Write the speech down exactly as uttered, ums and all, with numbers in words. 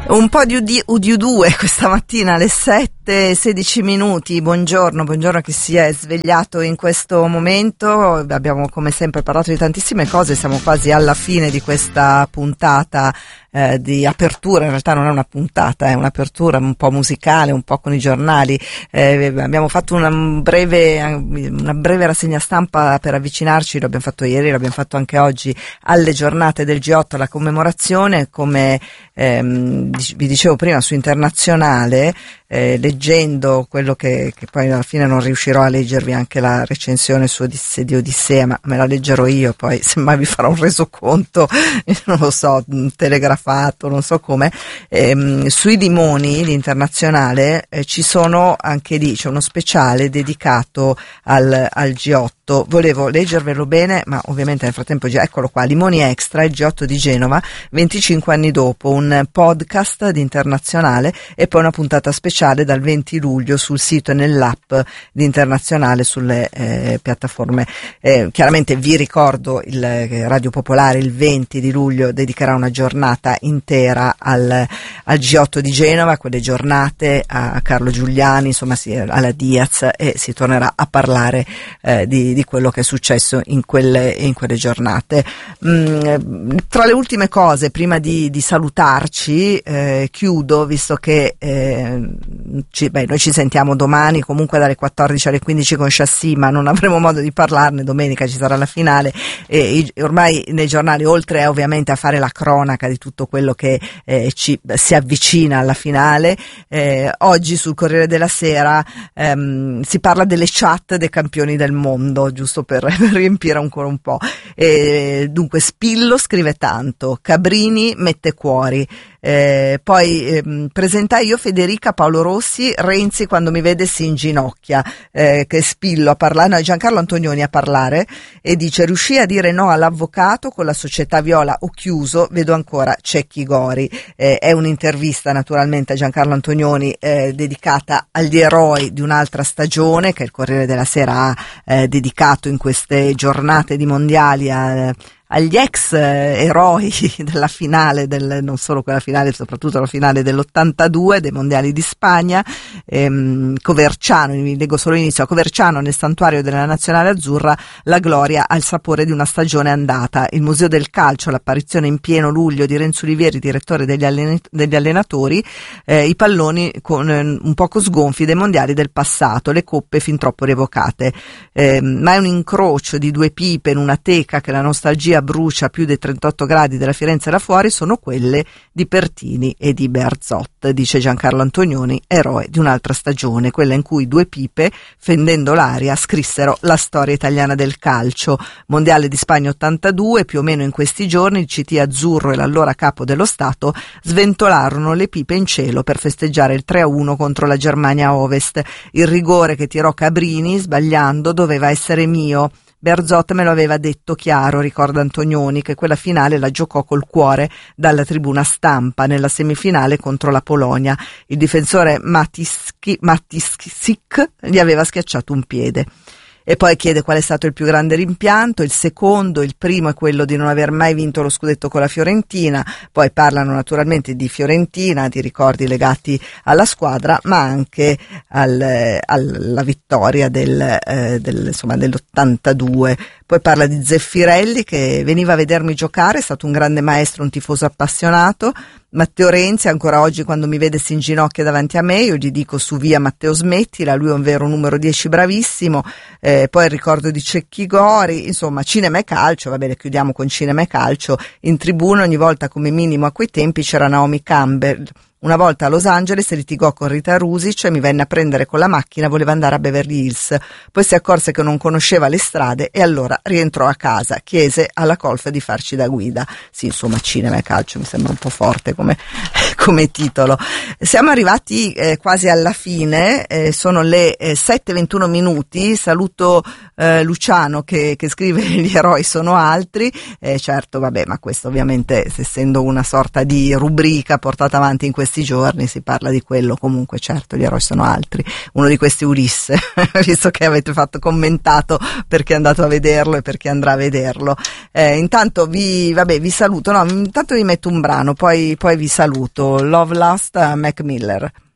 Un po' di U D U due questa mattina alle sette e sedici minuti. Buongiorno, buongiorno a chi si è svegliato in questo momento. Abbiamo come sempre parlato di tantissime cose, siamo quasi alla fine di questa puntata eh, di apertura. In realtà non è una puntata, è un'apertura un po' musicale, un po' con i giornali. Eh, abbiamo fatto una breve, una breve rassegna stampa per avvicinarci, l'abbiamo fatto ieri, l'abbiamo fatto anche oggi, alle giornate del G otto, alla commemorazione. Come ehm, vi dicevo prima, su Internazionale, eh, leggendo quello che, che poi alla fine non riuscirò a leggervi anche la recensione su Odissea, di Odissea, ma me la leggerò io, poi semmai vi farò un resoconto, non lo so, telegrafato, non so come. Ehm, sui Dimoni di Internazionale eh, ci sono anche lì, c'è uno speciale dedicato al, al G otto. Volevo leggervelo bene, ma ovviamente nel frattempo già, eccolo qua, Limoni Extra, il G otto di Genova, venticinque anni dopo, un podcast di Internazionale e poi una puntata speciale dal venti luglio sul sito e nell'app di Internazionale, sulle eh, piattaforme. Eh, chiaramente vi ricordo, il eh, Radio Popolare il venti di luglio dedicherà una giornata intera al, al G otto di Genova, quelle giornate a Carlo Giuliani, insomma sì, alla Diaz, e si tornerà a parlare eh, di, di quello che è successo in quelle, in quelle giornate. Mm, tra le ultime cose, prima di, di salutarci, eh, chiudo, visto che eh, ci, beh, noi ci sentiamo domani comunque dalle quattordici alle quindici con Chassis, ma non avremo modo di parlarne. Domenica ci sarà la finale e, e ormai nei giornali, oltre a, ovviamente a fare la cronaca di tutto quello che eh, ci si avvicina alla finale, eh, oggi sul Corriere della Sera ehm, si parla delle chat dei campioni del mondo, giusto per riempire ancora un po'. E, dunque Spillo scrive tanto, Cabrini mette cuori. Eh, poi ehm, presentai io Federica, Paolo Rossi, Renzi quando mi vede si inginocchia, eh, che Spillo a parlare, no, Giancarlo Antonioni a parlare, e dice: riuscì a dire no all'avvocato con la società viola, ho chiuso, vedo ancora Cecchi Gori. Eh, è un'intervista naturalmente a Giancarlo Antonioni eh, dedicata agli eroi di un'altra stagione che il Corriere della Sera ha eh, dedicato in queste giornate di mondiali a agli ex eh, eroi della finale, del, non solo quella finale, soprattutto la finale dell'ottantadue dei mondiali di Spagna. ehm, Coverciano, vi leggo solo l'inizio: a Coverciano, nel santuario della nazionale azzurra, la gloria ha il sapore di una stagione andata. Il Museo del Calcio, l'apparizione in pieno luglio di Renzo Olivieri, direttore degli, allen- degli allenatori, eh, i palloni con eh, un poco sgonfi dei mondiali del passato, le coppe fin troppo rievocate, eh, ma è un incrocio di due pipe in una teca che la nostalgia brucia più dei trentotto gradi della Firenze là fuori, sono quelle di Pertini e di Bearzot, dice Giancarlo Antonioni, eroe di un'altra stagione, quella in cui due pipe, fendendo l'aria, scrissero la storia italiana del calcio. Mondiale di Spagna ottantadue, più o meno in questi giorni il C T azzurro e l'allora capo dello Stato sventolarono le pipe in cielo per festeggiare il tre a uno contro la Germania Ovest. Il rigore che tirò Cabrini, sbagliando, doveva essere mio. Bearzot me lo aveva detto chiaro, ricorda Antonioni, che quella finale la giocò col cuore dalla tribuna stampa nella semifinale contro la Polonia. Il difensore Matischi, Matischik gli aveva schiacciato un piede. E poi chiede qual è stato il più grande rimpianto. Il secondo, il primo è quello di non aver mai vinto lo scudetto con la Fiorentina. Poi parlano naturalmente di Fiorentina, di ricordi legati alla squadra, ma anche al, alla vittoria del, eh, del, insomma, dell'ottantadue. Poi parla di Zeffirelli, che veniva a vedermi giocare, è stato un grande maestro, un tifoso appassionato. Matteo Renzi, ancora oggi quando mi vede si inginocchia davanti a me, io gli dico su via Matteo smettila, lui è un vero numero dieci bravissimo. Eh, poi il ricordo di Cecchi Gori, insomma cinema e calcio, va bene, chiudiamo con cinema e calcio. In tribuna ogni volta come minimo a quei tempi c'era Naomi Campbell. Una volta a Los Angeles litigò con Rita Rusic e mi venne a prendere con la macchina, voleva andare a Beverly Hills. Poi si accorse che non conosceva le strade e allora rientrò a casa. Chiese alla colf di farci da guida. Sì, insomma, cinema e calcio mi sembra un po' forte come, come titolo. Siamo arrivati eh, quasi alla fine, eh, sono le eh, sette e ventuno minuti. Saluto eh, Luciano che, che scrive gli eroi sono altri, eh, certo vabbè, ma questo ovviamente essendo una sorta di rubrica portata avanti in questi giorni si parla di quello, comunque certo gli eroi sono altri, uno di questi Ulisse, visto che avete fatto commentato perché è andato a vederlo e perché andrà a vederlo. Eh, intanto vi, vabbè, vi saluto, no, intanto vi metto un brano, poi, poi vi saluto. Love Last, Mac Miller.